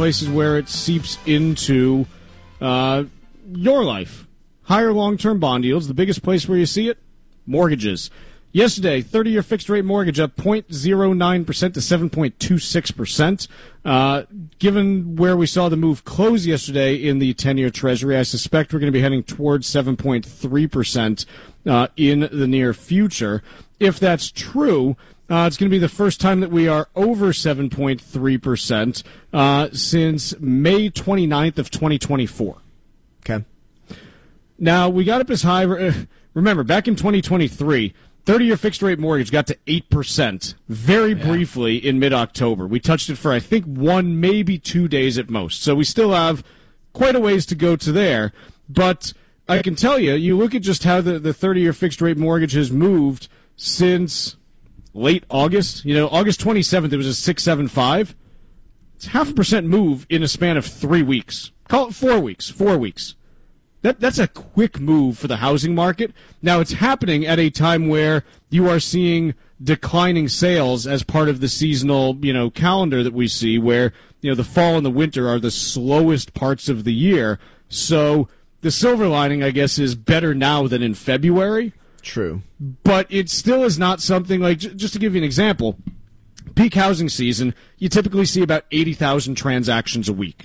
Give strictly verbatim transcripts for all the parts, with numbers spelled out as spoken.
places where it seeps into uh, your life. Higher long-term bond yields, the biggest place where you see it, mortgages. Yesterday, thirty-year fixed-rate mortgage up zero point zero nine percent to seven point two six percent. Uh, given where we saw the move close yesterday in the ten-year Treasury, I suspect we're going to be heading towards seven point three percent uh, in the near future. If that's true, uh, it's going to be the first time that we are over seven point three percent uh, since May twenty-ninth of twenty twenty-four. Okay. Now, we got up as high. Remember, back in twenty twenty-three, thirty-year fixed-rate mortgage got to eight percent very yeah. briefly in mid-October. We touched it for, I think, one, maybe two days at most. So we still have quite a ways to go to there. But I can tell you, you look at just how the, the thirty-year fixed-rate mortgage has moved since late August. You know, August twenty-seventh, it was a six seven five. It's half a percent move in a span of three weeks. Call it four weeks, four weeks. That That's a quick move for the housing market. Now, it's happening at a time where you are seeing declining sales as part of the seasonal, you know, calendar that we see where, you know, the fall and the winter are the slowest parts of the year. So the silver lining, I guess, is better now than in February. True. But it still is not something like, just to give you an example, peak housing season, you typically see about eighty thousand transactions a week.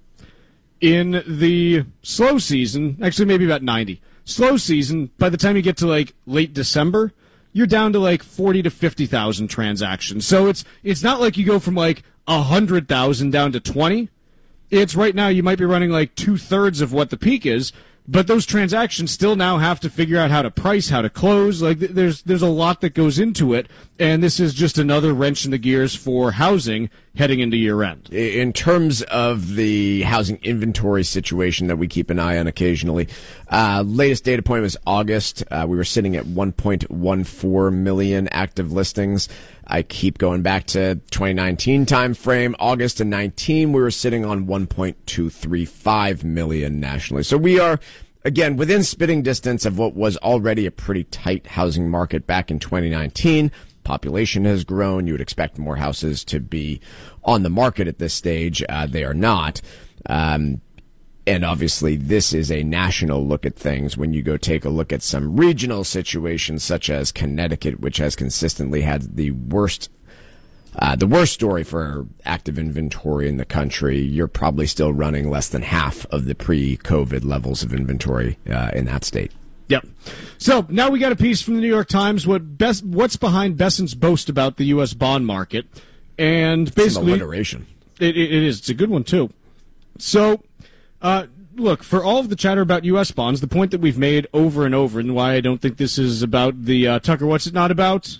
In the slow season, actually maybe about ninety. Slow season, by the time you get to like late December, you're down to like forty to fifty thousand transactions. So it's it's not like you go from like one hundred thousand down to twenty. It's right now you might be running like two-thirds of what the peak is, but those transactions still now have to figure out how to price, how to close. Like there's there's a lot that goes into it, and this is just another wrench in the gears for housing heading into year end. In terms of the housing inventory situation that we keep an eye on occasionally, uh, latest data point was August. Uh, we were sitting at one point one four million active listings. I keep going back to twenty nineteen time frame. August of nineteen, we were sitting on one point two three five million nationally. So we are, again, within spitting distance of what was already a pretty tight housing market back in twenty nineteen. Population has grown. You would expect more houses to be on the market at this stage. Uh, they are not. Um, And obviously, this is a national look at things. When you go take a look at some regional situations, such as Connecticut, which has consistently had the worst, uh, the worst story for active inventory in the country, you're probably still running less than half of the pre-COVID levels of inventory uh, in that state. Yep. So now we got a piece from the New York Times. What best? What's behind Bessent's boast about the U S bond market? And basically, it's an alliteration. It, it, it is. It's a good one too. So. Uh, look, for all of the chatter about U S bonds, the point that we've made over and over, and why I don't think this is about the, uh, Tucker, what's it not about?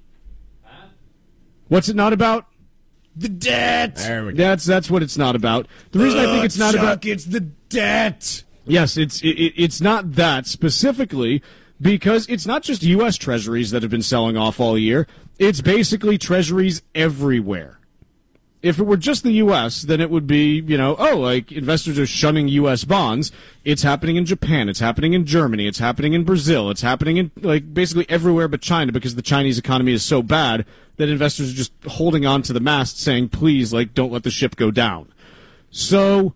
Huh? What's it not about? The debt! There we go. That's, that's what it's not about. The reason uh, I think it's not Chuck, about... it's the debt! Yes, it's, it, it's not that specifically, because it's not just U S treasuries that have been selling off all year. It's basically treasuries everywhere. If it were just the U S, then it would be, you know, oh, like investors are shunning U S bonds. It's happening in Japan. It's happening in Germany. It's happening in Brazil. It's happening in, like, basically everywhere but China because the Chinese economy is so bad that investors are just holding on to the mast saying, please, like, don't let the ship go down. So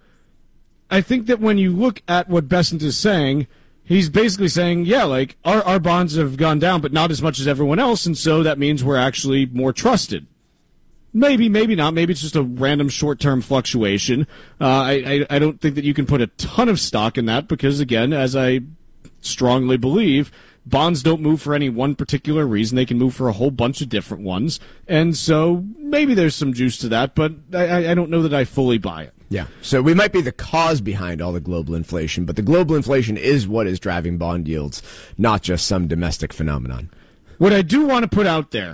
I think that when you look at what Bessent is saying, he's basically saying, yeah, like, our, our bonds have gone down, but not as much as everyone else, and so that means we're actually more trusted. Maybe, maybe not. Maybe it's just a random short-term fluctuation. Uh, I, I, I don't think that you can put a ton of stock in that because, again, as I strongly believe, bonds don't move for any one particular reason. They can move for a whole bunch of different ones. And so maybe there's some juice to that, but I, I don't know that I fully buy it. Yeah. So we might be the cause behind all the global inflation, but the global inflation is what is driving bond yields, not just some domestic phenomenon. What I do want to put out there,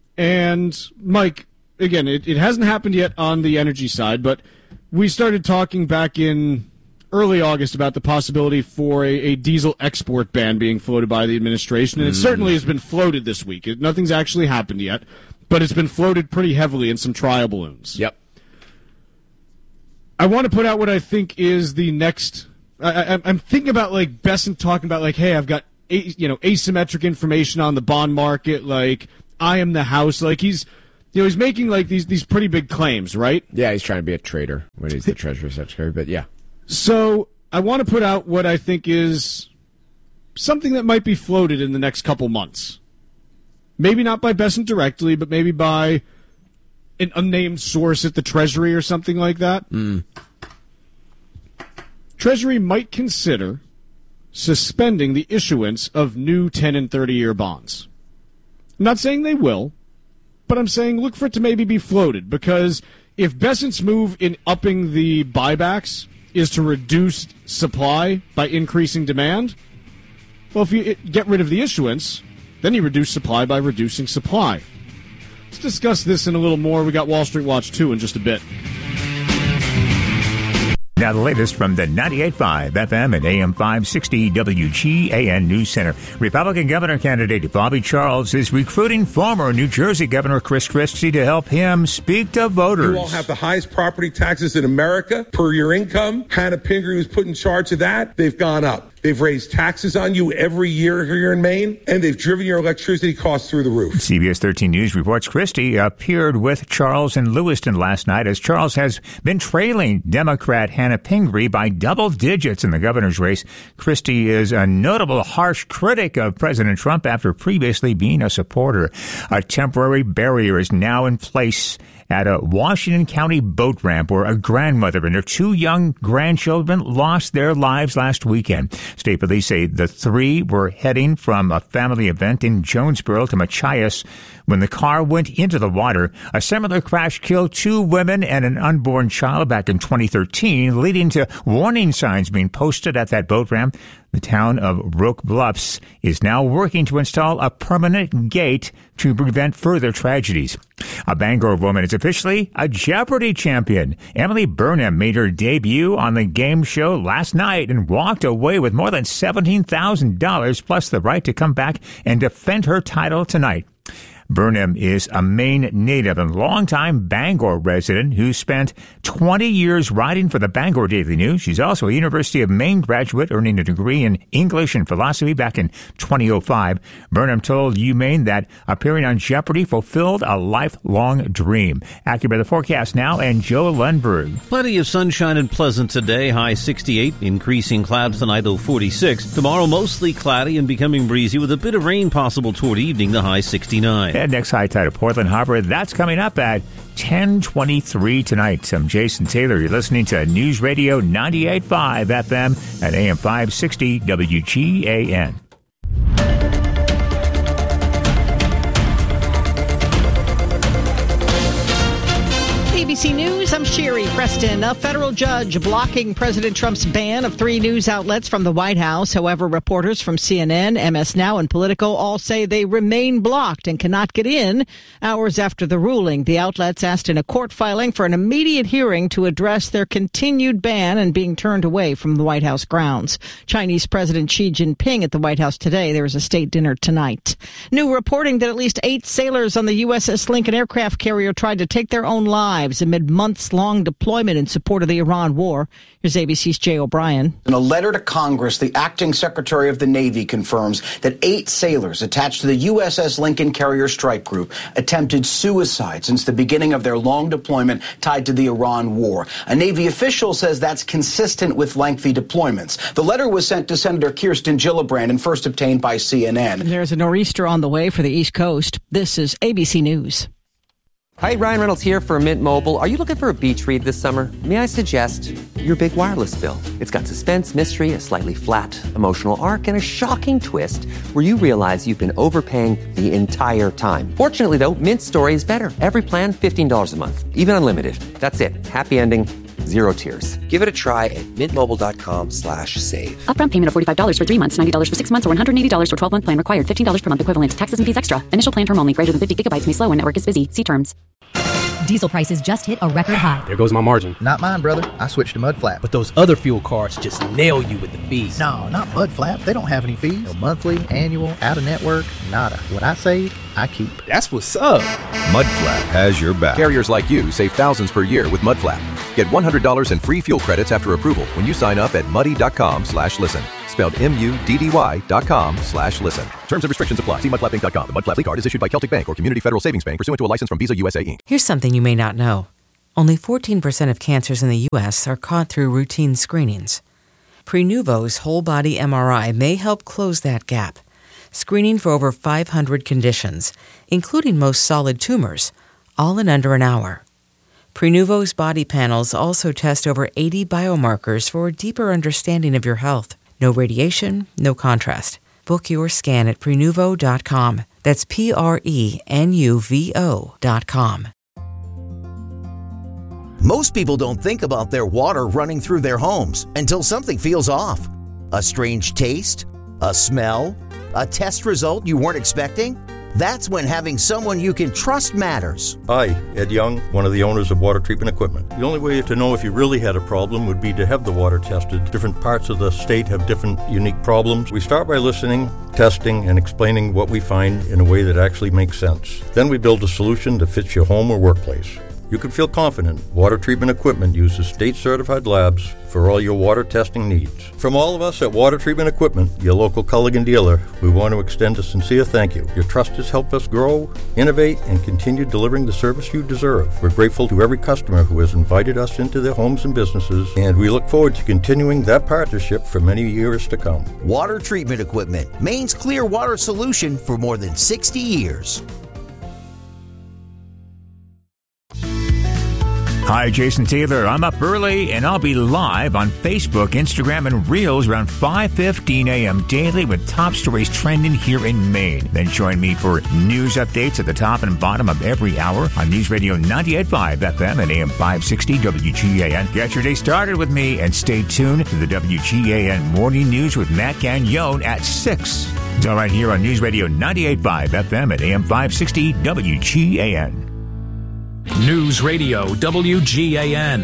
and Mike, again, it, it hasn't happened yet on the energy side, but we started talking back in early August about the possibility for a, a diesel export ban being floated by the administration, and it mm. certainly has been floated this week. It, nothing's actually happened yet, but it's been floated pretty heavily in some trial balloons. Yep. I want to put out what I think is the next... I, I, I'm thinking about, like, Bessent talking about, like, hey, I've got a, you know asymmetric information on the bond market, like, I am the house. Like, he's... you know, he's making like these these pretty big claims, right? Yeah, he's trying to be a traitor when he's the Treasury Secretary, but yeah. So I want to put out what I think is something that might be floated in the next couple months. Maybe not by Bessent directly, but maybe by an unnamed source at the Treasury or something like that. Mm. Treasury might consider suspending the issuance of new ten and thirty-year bonds. I'm not saying they will, but I'm saying look for it to maybe be floated, because if Bessent's move in upping the buybacks is to reduce supply by increasing demand, well, if you get rid of the issuance, then you reduce supply by reducing supply. Let's discuss this in a little more. We got Wall Street Watch two in just a bit. Now the latest from the ninety-eight point five F M and A M five sixty W G A N News Center. Republican governor candidate Bobby Charles is recruiting former New Jersey Governor Chris Christie to help him speak to voters. You all have the highest property taxes in America per your income. Hannah Pingree was put in charge of that. They've gone up. They've raised taxes on you every year here in Maine, and they've driven your electricity costs through the roof. C B S thirteen News reports Christie appeared with Charles in Lewiston last night, as Charles has been trailing Democrat Hannah Pingree by double digits in the governor's race. Christie is a notable harsh critic of President Trump after previously being a supporter. A temporary barrier is now in place at a Washington County boat ramp where a grandmother and her two young grandchildren lost their lives last weekend. State police say the three were heading from a family event in Jonesboro to Machias when the car went into the water. A similar crash killed two women and an unborn child back in twenty thirteen, leading to warning signs being posted at that boat ramp. The town of Roque Bluffs is now working to install a permanent gate to prevent further tragedies. A Bangor woman is officially a Jeopardy champion. Emily Burnham made her debut on the game show last night and walked away with more than seventeen thousand dollars plus the right to come back and defend her title tonight. Burnham is a Maine native and longtime Bangor resident who spent twenty years writing for the Bangor Daily News. She's also a University of Maine graduate, earning a degree in English and philosophy back in twenty oh five. Burnham told UMaine that appearing on Jeopardy fulfilled a lifelong dream. Accurate the forecast now, and Joe Lundberg. Plenty of sunshine and pleasant today, high sixty-eight, increasing clouds tonight, low forty-six. Tomorrow, mostly cloudy and becoming breezy with a bit of rain possible toward evening, the high sixty-nine. And next high tide of Portland Harbor, that's coming up at ten twenty-three tonight. I'm Jason Taylor. You're listening to News Radio ninety-eight point five F M at A M five sixty W G A N. A B C News, I'm Sherry Preston. A federal judge blocking President Trump's ban of three news outlets from the White House. However, reporters from C N N, M S Now, and Politico all say they remain blocked and cannot get in. Hours after the ruling, the outlets asked in a court filing for an immediate hearing to address their continued ban and being turned away from the White House grounds. Chinese President Xi Jinping at the White House today. There is a state dinner tonight. New reporting that at least eight sailors on the U S S Lincoln aircraft carrier tried to take their own lives amid months-long deployment in support of the Iran war. Here's A B C's Jay O'Brien. In a letter to Congress, the acting Secretary of the Navy confirms that eight sailors attached to the U S S Lincoln Carrier Strike Group attempted suicide since the beginning of their long deployment tied to the Iran war. A Navy official says that's consistent with lengthy deployments. The letter was sent to Senator Kirsten Gillibrand and first obtained by C N N. There's a nor'easter on the way for the East Coast. This is A B C News. Hi, Ryan Reynolds here for Mint Mobile. Are you looking for a beach read this summer? May I suggest your big wireless bill? It's got suspense, mystery, a slightly flat emotional arc, and a shocking twist where you realize you've been overpaying the entire time. Fortunately, though, Mint's story is better. Every plan, fifteen dollars a month, even unlimited. That's it. Happy ending, zero tears. Give it a try at mintmobile.com slash save. Upfront payment of forty-five dollars for three months, ninety dollars for six months, or one hundred eighty dollars for twelve-month plan required. fifteen dollars per month equivalent. Taxes and fees extra. Initial plan term only. Greater than fifty gigabytes may slow when network is busy. See terms. Diesel prices just hit a record high. There goes my margin. Not mine, brother. I switched to Mudflap. But those other fuel cards just nail you with the fees. No, not Mudflap. They don't have any fees. No monthly, annual, out-of-network, nada. What I save, I keep. That's what's up. Mudflap has your back. Carriers like you save thousands per year with Mudflap. Get one hundred dollars in free fuel credits after approval when you sign up at muddy.com slash listen. spelled M U D D Y dot com slash listen. Terms and restrictions apply. See mud flap inc dot com. The Mud Flap Lead Card is issued by Celtic Bank or Community Federal Savings Bank pursuant to a license from Visa U S A, Incorporated. Here's something you may not know. Only fourteen percent of cancers in the U S are caught through routine screenings. Prenuvo's whole-body M R I may help close that gap, screening for over five hundred conditions, including most solid tumors, all in under an hour. Prenuvo's body panels also test over eighty biomarkers for a deeper understanding of your health. No radiation, no contrast. Book your scan at Prenuvo dot com. That's P R E N U V O dot com. Most people don't think about their water running through their homes until something feels off. A strange taste? A smell? A test result you weren't expecting? That's when having someone you can trust matters. Hi, Ed Young, one of the owners of Water Treatment Equipment. The only way to know if you really had a problem would be to have the water tested. Different parts of the state have different unique problems. We start by listening, testing, and explaining what we find in a way that actually makes sense. Then we build a solution that fits your home or workplace. You can feel confident Water Treatment Equipment uses state-certified labs for all your water testing needs. From all of us at Water Treatment Equipment, your local Culligan dealer, we want to extend a sincere thank you. Your trust has helped us grow, innovate, and continue delivering the service you deserve. We're grateful to every customer who has invited us into their homes and businesses, and we look forward to continuing that partnership for many years to come. Water Treatment Equipment, Maine's clear water solution for more than sixty years. Hi, Jason Taylor. I'm up early, and I'll be live on Facebook, Instagram, and Reels around five fifteen a.m. daily with top stories trending here in Maine. Then join me for news updates at the top and bottom of every hour on News Radio ninety-eight point five F M and A M five sixty W G A N. Get your day started with me, and stay tuned to the W G A N Morning News with Matt Gagnon at six. It's all right here on News Radio ninety-eight point five F M and A M five sixty W G A N. News Radio W G A N.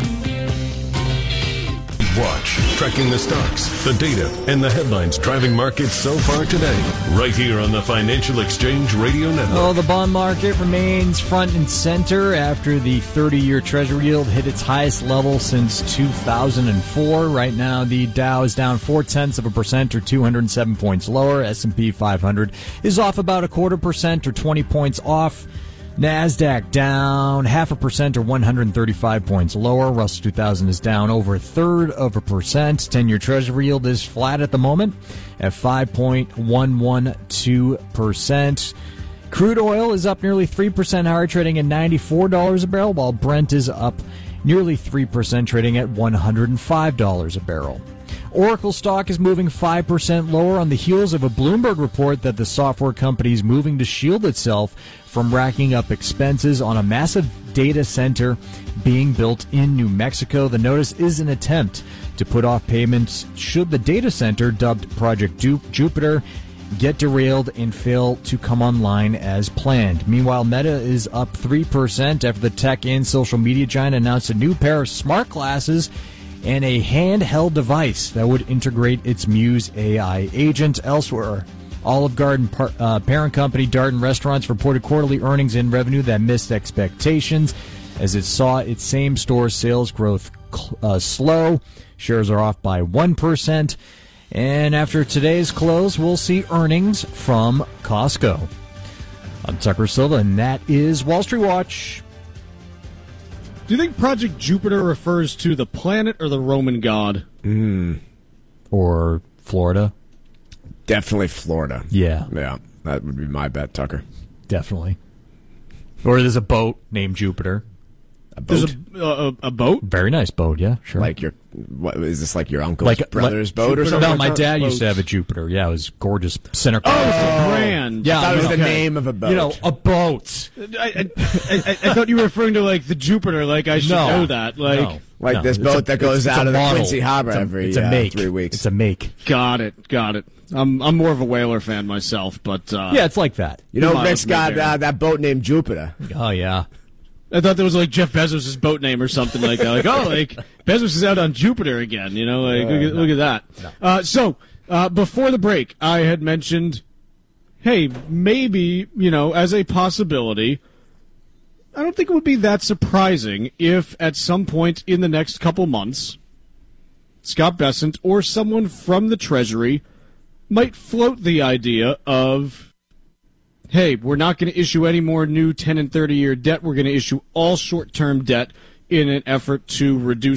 Watch, tracking the stocks, the data, and the headlines driving markets so far today. Right here on the Financial Exchange Radio Network. Oh, the bond market remains front and center after the thirty-year Treasury yield hit its highest level since two thousand four. Right now, the Dow is down four-tenths of a percent or two hundred seven points lower. S and P five hundred is off about a quarter percent or twenty points off. NASDAQ down half a percent or one hundred thirty-five points lower. Russell two thousand is down over a third of a percent. ten-year Treasury yield is flat at the moment at five point one one two percent. Crude oil is up nearly three percent higher, trading at ninety-four dollars a barrel, while Brent is up nearly three percent, trading at one hundred five dollars a barrel. Oracle stock is moving five percent lower on the heels of a Bloomberg report that the software company is moving to shield itself from racking up expenses on a massive data center being built in New Mexico. The notice is an attempt to put off payments should the data center, dubbed Project Jupiter, get derailed and fail to come online as planned. Meanwhile, Meta is up three percent after the tech and social media giant announced a new pair of smart glasses and a handheld device that would integrate its Muse A I agent. Elsewhere, Olive Garden par- uh, parent company Darden Restaurants reported quarterly earnings and revenue that missed expectations as it saw its same-store sales growth cl- uh, slow. Shares are off by one percent. And after today's close, we'll see earnings from Costco. I'm Tucker Silva, and that is Wall Street Watch. Do you think Project Jupiter refers to the planet or the Roman god? Mm. Or Florida? Definitely Florida. Yeah. Yeah, that would be my bet, Tucker. Definitely. Or there's a boat named Jupiter. A boat? There's a, a, a boat? Very nice boat, yeah, sure. Like your, what, is this like your uncle's like, brother's like, boat Jupiter? or something? No, my dad Boats. used to have a Jupiter. Yeah, it was gorgeous. Center. Oh, it's a brand. Yeah, I thought it was okay. the name of a boat. You know, a boat. I, I, I, I thought you were referring to, like, the Jupiter, like I should No. know that. Like, No. Like No, this it's boat a- that goes it's- it's out a of the model. Quincy Harbor It's a- every it's a uh, make. three weeks. It's a make. Got it, got it. I'm I'm more of a whaler fan myself, but uh, Yeah, it's like that. You know, Miles Rick's got Mayberry. uh, that boat named Jupiter. Oh, yeah. I thought that was like Jeff Bezos' boat name or something like that. Like, oh, like Bezos is out on Jupiter again. You know, like Uh, look, at, no. look at that. No. Uh, so uh, before the break, I had mentioned, hey, maybe you know, as a possibility. I don't think it would be that surprising if at some point in the next couple months, Scott Bessent or someone from the Treasury might float the idea of, hey, we're not going to issue any more new ten and thirty-year debt. We're going to issue all short-term debt in an effort to reduce